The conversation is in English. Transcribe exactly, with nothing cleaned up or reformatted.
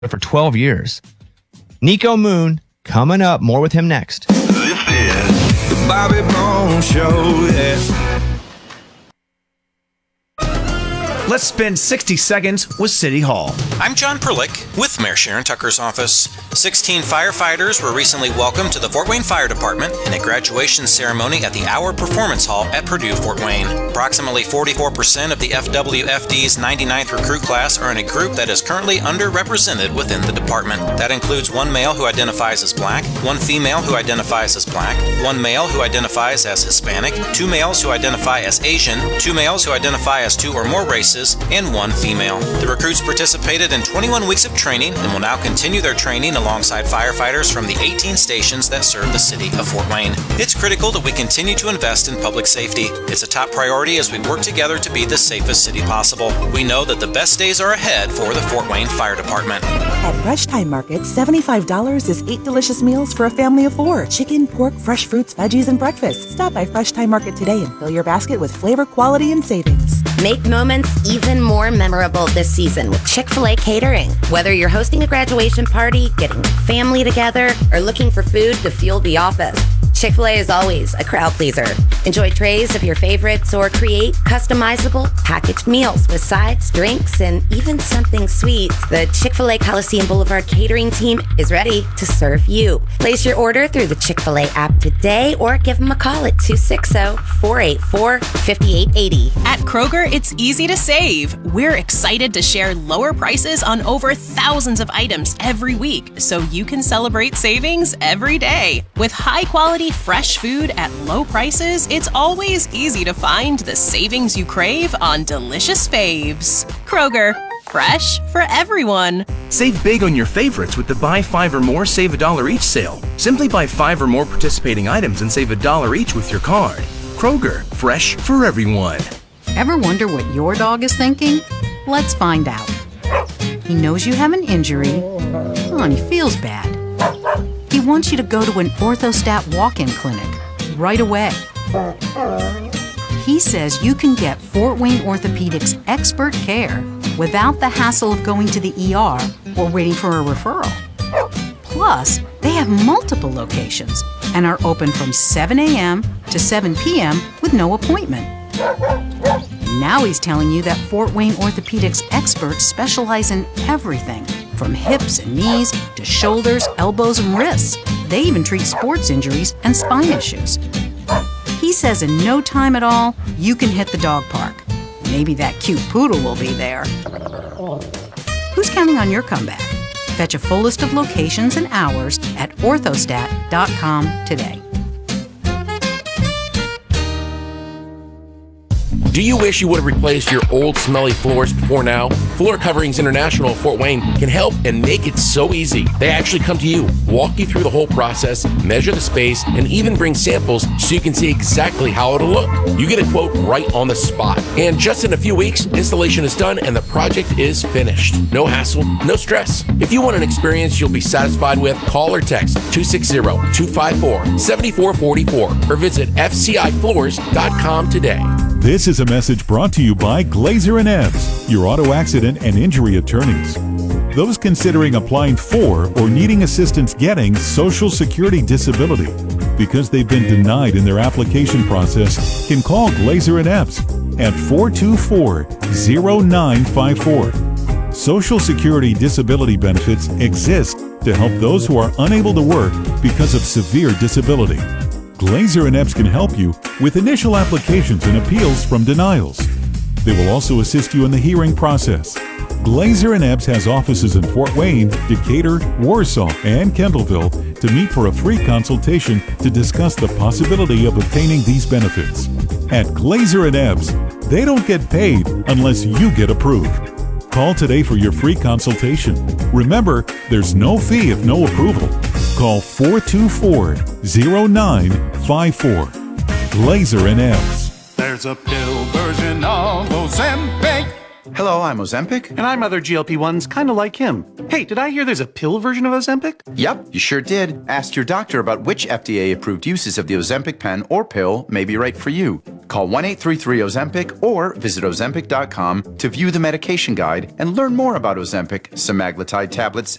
for twelve years. Nico Moon, coming up. More with him next. This is the Bobby Bones Show, yeah. Let's spend sixty seconds with City Hall. I'm John Perlick with Mayor Sharon Tucker's office. sixteen firefighters were recently welcomed to the Fort Wayne Fire Department in a graduation ceremony at the Hour Performance Hall at Purdue Fort Wayne. Approximately forty-four percent of the F W F D's ninety-ninth recruit class are in a group that is currently underrepresented within the department. That includes one male who identifies as black, one female who identifies as black, one male who identifies as Hispanic, two males who identify as Asian, two males who identify as two or more races, and one female. The recruits participated in twenty-one weeks of training and will now continue their training alongside firefighters from the eighteen stations that serve the city of Fort Wayne. It's critical that we continue to invest in public safety. It's a top priority as we work together to be the safest city possible. We know that the best days are ahead for the Fort Wayne Fire Department. At Fresh Time Market, seventy-five dollars is eight delicious meals for a family of four. Chicken, pork, fresh fruits, veggies, and breakfast. Stop by Fresh Time Market today and fill your basket with flavor, quality, and savings. Make moments even more memorable this season with Chick-fil-A Catering. Whether you're hosting a graduation party, getting family together, or looking for food to fuel the office, Chick-fil-A is always a crowd pleaser. Enjoy trays of your favorites or create customizable packaged meals with sides, drinks, and even something sweet. The Chick-fil-A Coliseum Boulevard catering team is ready to serve you. Place your order through the Chick-fil-A app today or give them a call at two six zero, four eight four, five eight eight zero. At Kroger, it's easy to save. We're excited to share lower prices on over thousands of items every week, so you can celebrate savings every day. With high-quality fresh food at low prices, it's always easy to find the savings you crave on delicious faves. Kroger, fresh for everyone. Save big on your favorites with the Buy Five or More, Save a Dollar Each sale. Simply buy five or more participating items and save a dollar each with your card. Kroger, fresh for everyone. Ever wonder what your dog is thinking? Let's find out. He knows you have an injury. Oh, and he feels bad. He wants you to go to an Orthostat walk-in clinic right away. He says you can get Fort Wayne Orthopedics expert care without the hassle of going to the E R or waiting for a referral. Plus, they have multiple locations and are open from seven a.m. to seven p.m. with no appointment. Now he's telling you that Fort Wayne Orthopedics experts specialize in everything from hips and knees to shoulders, elbows, and wrists. They even treat sports injuries and spine issues. He says in no time at all, you can hit the dog park. Maybe that cute poodle will be there. Who's counting on your comeback? Fetch a full list of locations and hours at orthostat dot com today. Do you wish you would have replaced your old smelly floors before now? Floor Coverings International of Fort Wayne can help and make it so easy. They actually come to you, walk you through the whole process, measure the space, and even bring samples so you can see exactly how it'll look. You get a quote right on the spot. And just in a few weeks, installation is done and the project is finished. No hassle, no stress. If you want an experience you'll be satisfied with, call or text two six zero, two five four, seven four four four or visit f c i floors dot com today. This is a message brought to you by Glazer and Ebbs, your auto accident and injury attorneys. Those considering applying for or needing assistance getting Social Security disability because they've been denied in their application process can call Glazer and Ebbs at four two four, zero nine five four. Social Security disability benefits exist to help those who are unable to work because of severe disability. Glazer and Ebbs can help you with initial applications and appeals from denials. They will also assist you in the hearing process. Glazer and Ebbs has offices in Fort Wayne, Decatur, Warsaw, and Kendallville to meet for a free consultation to discuss the possibility of obtaining these benefits. At Glazer and Ebbs, they don't get paid unless you get approved. Call today for your free consultation. Remember, there's no fee if no approval. Call four two four, zero nine five four. Glazer and Ebbs. There's a pill version of Ozempic. Hello, I'm Ozempic. And I'm other G L P ones kind of like him. Hey, did I hear there's a pill version of Ozempic? Yep, you sure did. Ask your doctor about which F D A-approved uses of the Ozempic pen or pill may be right for you. Call one eight three three Ozempic or visit Ozempic dot com to view the medication guide and learn more about Ozempic, semaglutide tablets,